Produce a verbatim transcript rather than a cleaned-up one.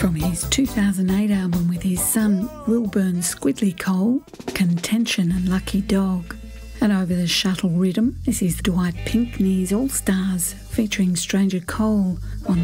from his two thousand eight album with his son Wilburn Squidly Cole, Contention and Lucky Dog. And over the shuttle rhythm, this is Dwight Pinkney's All Stars featuring Stranger Cole on